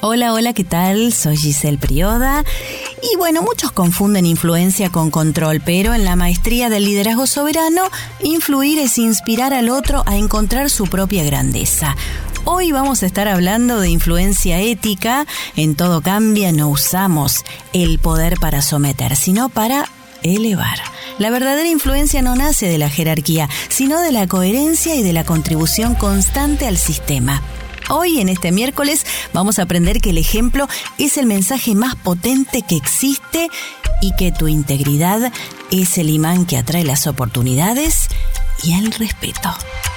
Hola, hola, ¿qué tal? Soy Giselle Prioda. Y bueno, muchos confunden influencia con control, pero en la maestría del liderazgo soberano, influir es inspirar al otro a encontrar su propia grandeza. Hoy vamos a estar hablando de influencia ética. En Todo Cambia no usamos el poder para someter, sino para elevar. La verdadera influencia no nace de la jerarquía, sino de la coherencia y de la contribución constante al sistema. Hoy, en este miércoles, vamos a aprender que el ejemplo es el mensaje más potente que existe y que tu integridad es el imán que atrae las oportunidades y el respeto.